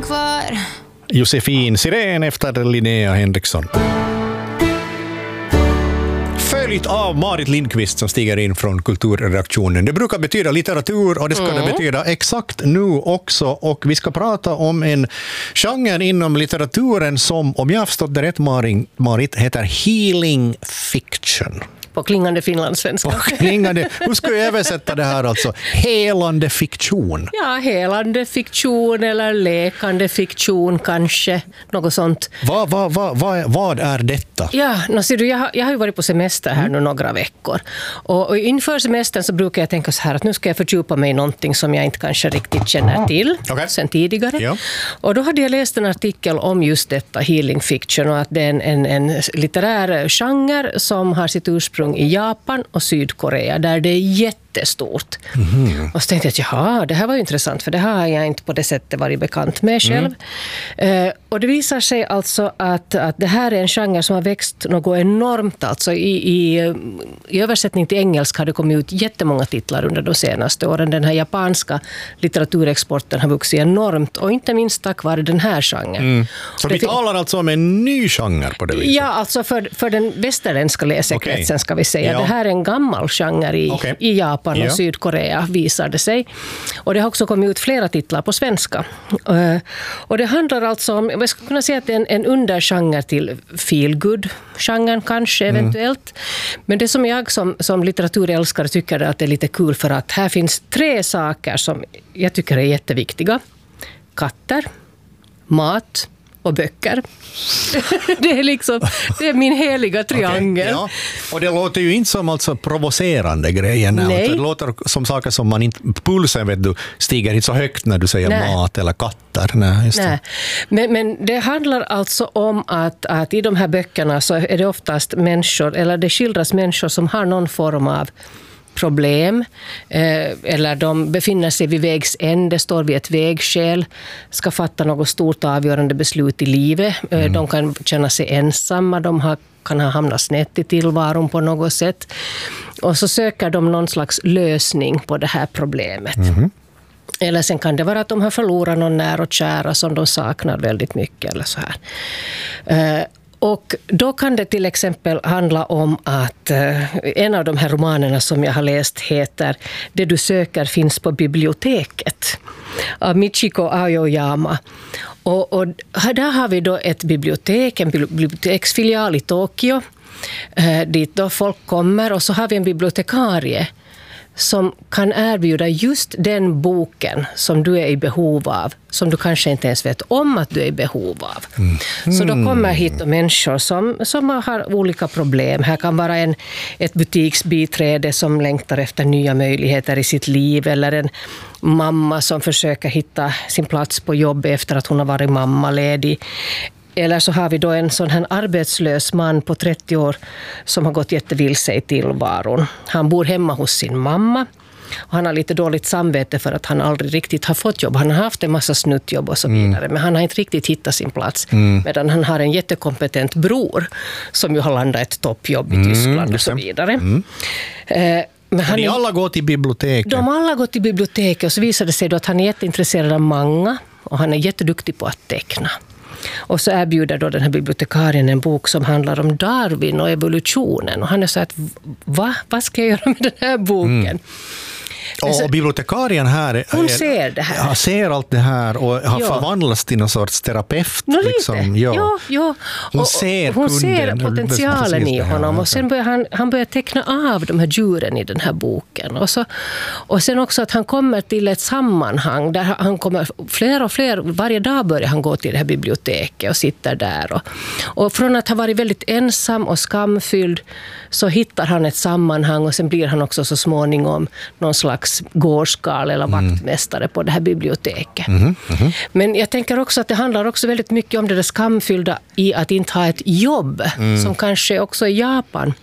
kvar. Josefin Sirén efter Linnea Henriksson. Följt av Marit Lindqvist som stiger in från kulturredaktionen. Det brukar betyda litteratur och det ska det betyda exakt nu också. Och vi ska prata om en genre inom litteraturen som, om jag har förstått det rätt, Marit, heter healing fiction. På klingande finlandssvenska. Hur ska jag översätta det här alltså? Helande fiktion. Ja, helande fiktion eller läkande fiktion kanske. Något sånt. Vad är detta? Ja, ser du, jag har ju varit på semester här nu några veckor. Och inför semestern så brukar jag tänka så här att nu ska jag fördjupa mig i någonting som jag inte kanske riktigt känner till sen tidigare. Ja. Och då hade jag läst en artikel om just detta healing fiction och att det är en litterär genre som har sitt ursprung i Japan och Sydkorea där det är jättestort. Och så tänkte jag att det här var ju intressant för det har jag inte på det sättet varit bekant med själv. Och det visar sig alltså att det här är en genre som har växt något enormt. Alltså i översättning till engelska har det kommit ut jättemånga titlar under de senaste åren. Den här japanska litteraturexporten har vuxit enormt och inte minst tack vare den här genren. Så vi talar alltså om en ny genre på det viset? Ja, alltså för den västerländska läsekretsen ska vi säga. Ja. Det här är en gammal genre i Japan och Sydkorea visar det sig. Och det har också kommit ut flera titlar på svenska. Och det handlar alltså om, jag skulle kunna säga att det är en undergenre till feel-good-genren kanske eventuellt. Men det som jag som litteraturälskare tycker är att det är lite kul för att här finns 3 saker som jag tycker är jätteviktiga. Katter, mat och böcker. Det är min heliga triangel. Okay, ja. Och det låter ju inte som alltså provocerande grejer. Det låter som saker som man inte, pulsen vet du, stiger inte så högt när du säger mat eller katter. Nej. Men det handlar alltså om att i de här böckerna så är det oftast människor, eller det skildras människor som har någon form av problem eller de befinner sig vid vägs ände, står vid ett vägskäl, ska fatta något stort avgörande beslut i livet. De kan känna sig ensamma, kan ha hamnat snett i tillvaron på något sätt. Och så söker de någon slags lösning på det här problemet. Eller sen kan det vara att de har förlorat någon nära och kära som de saknar väldigt mycket eller så här. Och då kan det till exempel handla om att en av de här romanerna som jag har läst heter Det du söker finns på biblioteket av Michiko Aoyama. Och där har vi då ett bibliotek, en biblioteksfilial i Tokyo dit då folk kommer och så har vi en bibliotekarie som kan erbjuda just den boken som du är i behov av, som du kanske inte ens vet om att du är i behov av. Så då kommer hit människor som har olika problem. Här kan vara ett butiksbiträde som längtar efter nya möjligheter i sitt liv, eller en mamma som försöker hitta sin plats på jobb efter att hon har varit mammaledig. Eller så har vi då en sån här arbetslös man på 30 år som har gått jättevilse i tillvaron. Han bor hemma hos sin mamma och han har lite dåligt samvete för att han aldrig riktigt har fått jobb. Han har haft en massa snuttjobb och så vidare, men han har inte riktigt hittat sin plats. Medan han har en jättekompetent bror som ju har landat ett toppjobb i Tyskland och så vidare. Men alla går till biblioteket? De alla går till biblioteket och så visar det sig då att han är jätteintresserad av manga och han är jätteduktig på att teckna. Och så erbjuder då den här bibliotekarien en bok som handlar om Darwin och evolutionen. Och han är så att, vad ska jag göra med den här boken? Och bibliotekarien här hon ser det här. Ser allt det här och har förvandlats till någon sorts terapeut. Liksom. Ja. Hon ser potentialen i honom och sen börjar han börjar teckna av de här djuren i den här boken. Och sen också att han kommer till ett sammanhang där han kommer fler och fler, varje dag börjar han gå till det här biblioteket och sitter där. Och från att ha varit väldigt ensam och skamfylld så hittar han ett sammanhang och sen blir han också så småningom någon slags gårdskal eller vaktmästare på det här biblioteket. Men jag tänker också att det handlar också väldigt mycket om det där skamfyllda i att inte ha ett jobb som kanske också i Japan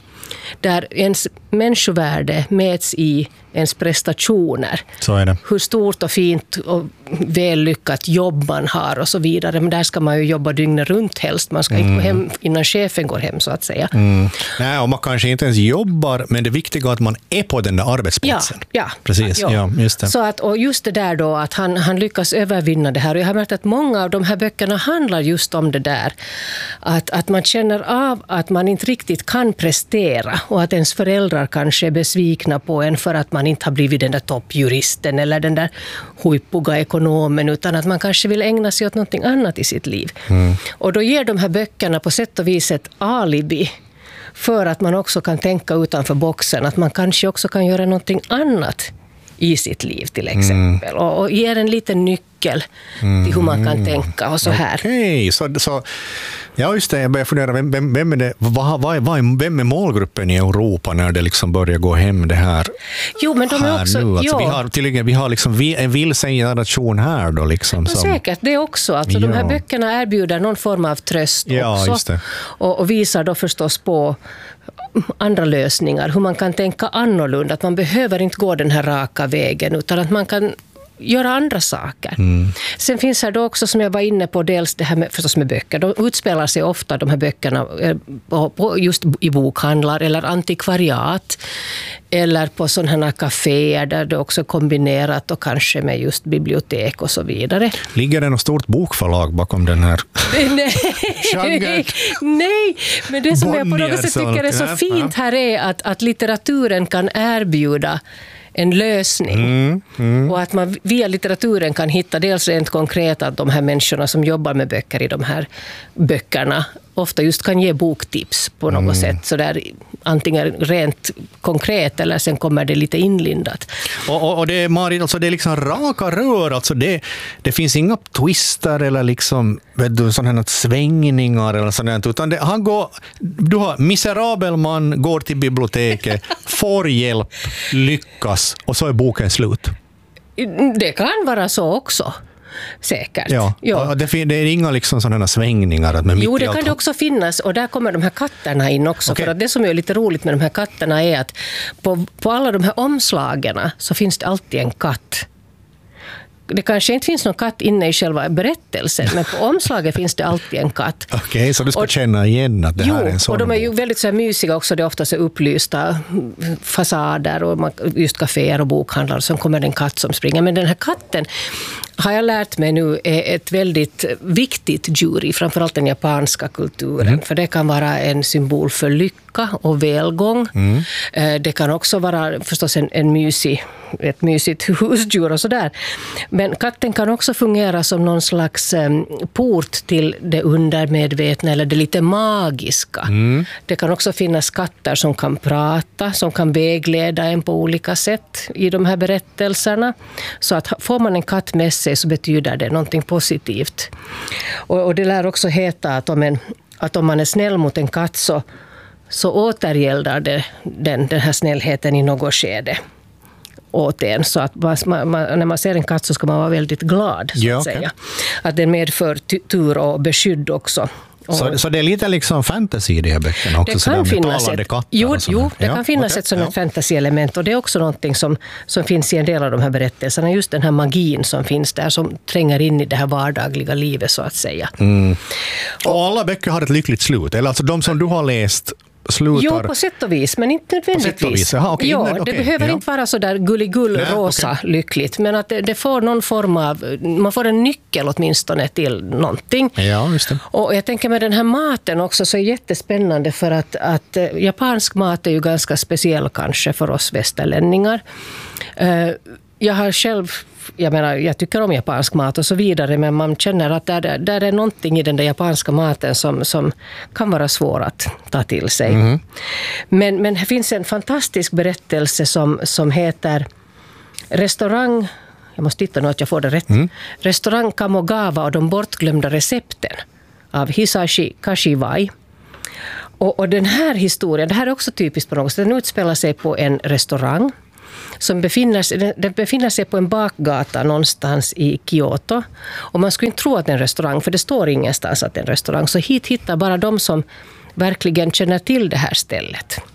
där ens människovärde mäts i ens prestationer. Så är det. Hur stort och fint och vällyckat jobb man har och så vidare. Men där ska man ju jobba dygnet runt helst. Man ska inte gå hem innan chefen går hem, så att säga. Nej, och man kanske inte ens jobbar, men det viktiga är att man är på den där arbetsplatsen. Ja. Precis. Ja, just det. Så att, och just det där då, att han lyckas övervinna det här. Och jag har märkt att många av de här böckerna handlar just om det där. Att man känner av att man inte riktigt kan prestera och att ens föräldrar kanske är besvikna på en för att man inte har blivit den där toppjuristen eller den där huippuga ekonomen, utan att man kanske vill ägna sig åt någonting annat i sitt liv. Och då ger de här böckerna på sätt och vis ett alibi för att man också kan tänka utanför boxen, att man kanske också kan göra någonting annat i sitt liv till exempel. Och ger en liten nyckel till hur man kan tänka och så här. Okej, så ja, just det, jag börjar fundera, vem är det, vem är målgruppen i Europa när det liksom börjar gå hem det här? Jo, men de är också... Nu? Alltså, vi har liksom en vilsen generation här då liksom. Säkert, det också. Alltså, de här böckerna erbjuder någon form av tröst också. Just det. Och visar då förstås på andra lösningar, hur man kan tänka annorlunda, att man behöver inte gå den här raka vägen, utan att man kan göra andra saker. Sen finns här då också, som jag var inne på, dels det här med, förstås med böcker. De utspelar sig ofta, de här böckerna, just i bokhandlar eller antikvariat eller på sådana här kaféer där det också är kombinerat och kanske med just bibliotek och så vidare. Ligger det något stort bokförlag bakom den här genren? Nej, men det som jag på något sätt tycker är så fint här är att litteraturen kan erbjuda en lösning. Och att man via litteraturen kan hitta dels rent konkret att de här människorna som jobbar med böcker i de här böckerna ofta just kan ge boktips på något sätt. Så där, antingen rent konkret eller sen kommer det lite inlindat. Och det är, Marit, alltså det är liksom raka rör. Alltså det finns inga twister eller liksom, sådana svängningar eller sådant, utan du har miserabel man, går till biblioteket, får hjälp, lyckas och så är boken slut. Det kan vara så också. Säkert. Ja. Det är inga liksom sådana svängningar. Jo, det kan det också finnas, och där kommer de här katterna in också. Okay. För att det som är lite roligt med de här katterna är att på alla de här omslagen så finns det alltid en katt. Det kanske inte finns någon katt inne i själva berättelsen, men på omslaget finns det alltid en katt. Okej, så du ska känna igen att det här är en sån. Och de är ju väldigt så här mysiga också. Det är ofta så upplysta fasader och just kaféer och bokhandlar, och så kommer det en katt som springer. Men den här katten, har jag lärt mig nu, är ett väldigt viktigt djur i framförallt den japanska kulturen. För det kan vara en symbol för lycka och välgång. Det kan också vara förstås ett mysigt husdjur och sådär. Men katten kan också fungera som någon slags port till det undermedvetna eller det lite magiska. Det kan också finnas katter som kan prata, som kan vägleda en på olika sätt i de här berättelserna. Så att får man en katt med sig så betyder det någonting positivt. Och det lär också heta att om man är snäll mot en katt så återgäldar det den här snällheten i något skede åt en. Så att när man ser en katt så ska man vara väldigt glad, så att säga. Att den medför tur och beskydd också. Så det är lite liksom fantasy i de här böckerna också? Det kan finnas det kan finnas ett sådant fantasy-element, och det är också någonting som finns i en del av de här berättelserna. Just den här magin som finns där, som tränger in i det här vardagliga livet, så att säga. Och alla böcker har ett lyckligt slut? Eller alltså de som du har läst slutar... Jo, på sätt och vis, men inte nödvändigtvis. Det behöver inte vara så där gulligull, rosa, lyckligt, men att det får någon form av... Man får en nyckel åtminstone till någonting. Ja, just det. Och jag tänker med den här maten också, så är jättespännande, för att japansk mat är ju ganska speciell kanske för oss västerlänningar. Jag har själv... Jag tycker om japansk mat och så vidare, men man känner att där är någonting i den där japanska maten som kan vara svår att ta till sig. Men det finns en fantastisk berättelse som heter Restaurang... Jag måste titta nu att jag får det rätt. Restaurang Kamogawa och de bortglömda recepten av Hisashi Kashiwai. Och den här historien, det här är också typiskt på något sätt. Den utspelar sig på en restaurang som befinner sig på en bakgata någonstans i Kyoto. Och man skulle inte tro att det är en restaurang, för det står ingenstans att det är en restaurang. Så hit hittar bara de som verkligen känner till det här stället.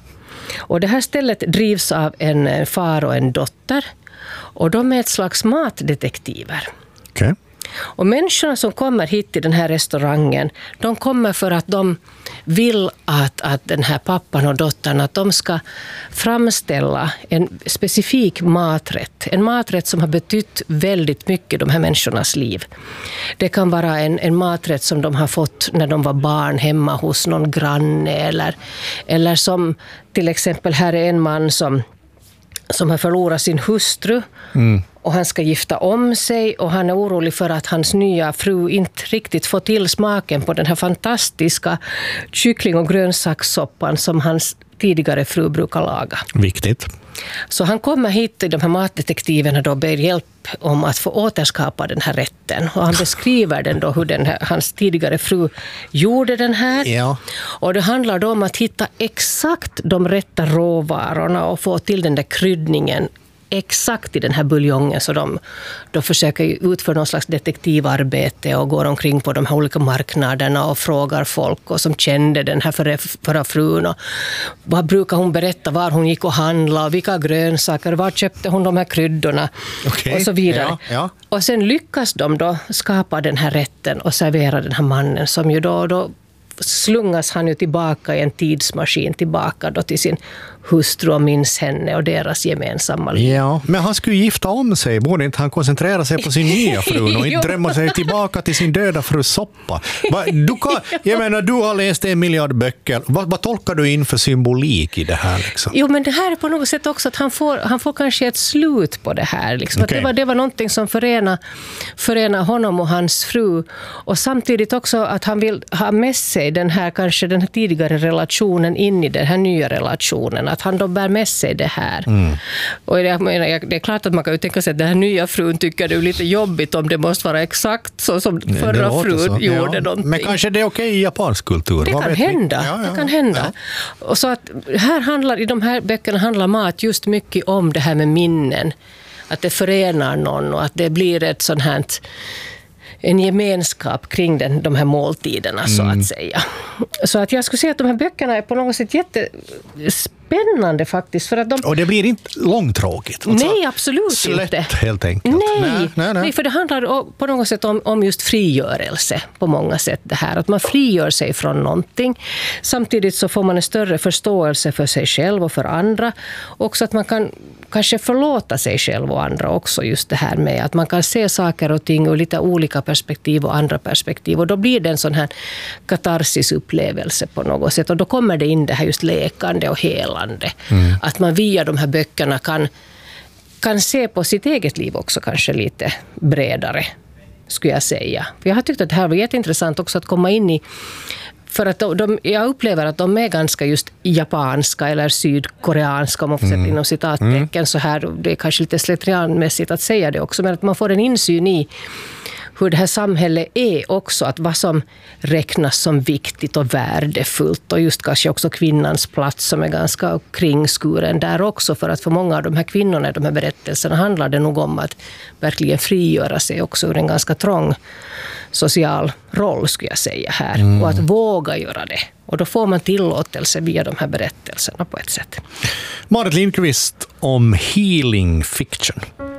Och det här stället drivs av en far och en dotter. Och de är ett slags matdetektiver. Okej. Och människorna som kommer hit till den här restaurangen, de kommer för att de vill att den här pappan och dottern, att de ska framställa en specifik maträtt. En maträtt som har betytt väldigt mycket i de här människornas liv. Det kan vara en maträtt som de har fått när de var barn hemma hos någon granne. Eller som till exempel här är en man som har förlorat sin hustru. Och han ska gifta om sig och han är orolig för att hans nya fru inte riktigt får till smaken på den här fantastiska kyckling- och grönsakssoppan som hans tidigare fru brukar laga. Viktigt. Så han kommer hit till de här matdetektiverna och ber hjälp om att få återskapa den här rätten. Och han beskriver den då hur hans tidigare fru gjorde den här. Ja. Och det handlar då om att hitta exakt de rätta råvarorna och få till den där kryddningen exakt i den här buljongen, så de försöker utföra någon slags detektivarbete och går omkring på de här olika marknaderna och frågar folk och som kände den här förra frun och vad brukar hon berätta, var hon gick och handlade och vilka grönsaker, var köpte hon de här kryddorna och så vidare. Ja. Och sen lyckas de då skapa den här rätten och servera den här mannen som ju då slungas han ju tillbaka i en tidsmaskin tillbaka då till sin hustru och minns henne och deras gemensamma liv. Ja, men han skulle gifta om sig. Borde inte han koncentrera sig på sin nya fru och inte drömma sig tillbaka till sin döda frus soppa? Jag menar, du har läst 1 miljard böcker. Vad tolkar du in för symbolik i det här? Liksom? Jo, men det här är på något sätt också att han får kanske ett slut på det här. Liksom. Okay. Att det var någonting som förenar honom och hans fru. Och samtidigt också att han vill ha med sig den här tidigare relationen in i den här nya relationen. Att han då bär med sig det här. Och det är klart att man kan ju tänka sig att den här nya frun tycker det är lite jobbigt om det måste vara exakt så som förra frun gjorde någonting. Men kanske det är okej i japansk kultur. Det kan hända. Det kan hända. Och så att i de här böckerna handlar mat just mycket om det här med minnen. Att det förenar någon och att det blir ett sånt här en gemenskap kring de här måltiderna så att säga. Så att jag skulle säga att de här böckerna är på något sätt jättespännande faktiskt. För att och det blir inte långtråkigt? Alltså, nej, absolut slätt, inte. Helt enkelt. Nej, för det handlar på något sätt om just frigörelse på många sätt det här. Att man frigör sig från någonting. Samtidigt så får man en större förståelse för sig själv och för andra. Också att man kan kanske förlåta sig själv och andra också, just det här med att man kan se saker och ting ur lite olika perspektiv och andra perspektiv, och då blir det en sån här katarsis upplevelse på något sätt, och då kommer det in det här just läkande och helande. Att man via de här böckerna kan se på sitt eget liv också kanske lite bredare, skulle jag säga. För jag har tyckt att det här var jätteintressant också att komma in i. För att jag upplever att de är ganska just japanska eller sydkoreanska, om man får sätta inom citattecken så här. Det är kanske lite slentrianmässigt att säga det också, men att man får en insyn i hur det här samhället är också, att vad som räknas som viktigt och värdefullt, och just kanske också kvinnans plats som är ganska kringskuren där också, för att för många av de här kvinnorna i de här berättelserna handlar det nog om att verkligen frigöra sig också ur en ganska trång social roll, skulle jag säga här, och att våga göra det. Och då får man tillåtelse via de här berättelserna på ett sätt. Marit Lindqvist om healing fiction.